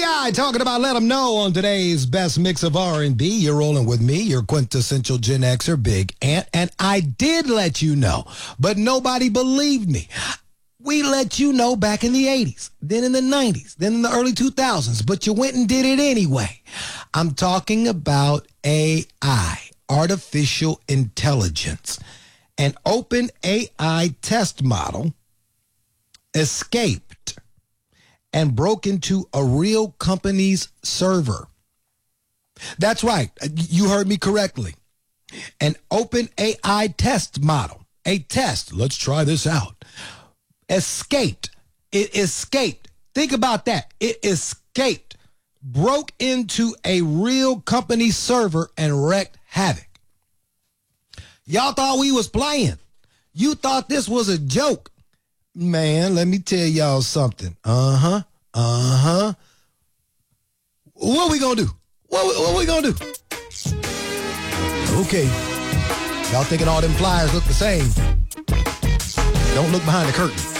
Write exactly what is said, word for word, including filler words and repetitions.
I talking about Let 'Em Know on today's best mix of R and B. You're rolling with me, your quintessential Gen Xer, Big Ant, and I did let you know, but nobody believed me. We let you know back in the eighties, then in the nineties, then in the early two thousands, but you went and did it anyway. I'm talking about A I, artificial intelligence. An open A I test model escaped and broke into a real company's server. That's right. You heard me correctly. An open A I test model, a test. Let's try this out. Escaped. It escaped. Think about that. It escaped, broke into a real company server and wreaked havoc. Y'all thought we was playing. You thought this was a joke. Man, let me tell y'all something. Uh-huh. Uh-huh. What we gonna do? What, what we gonna do? Okay. Y'all thinking all them flyers look the same. Don't look behind the curtain.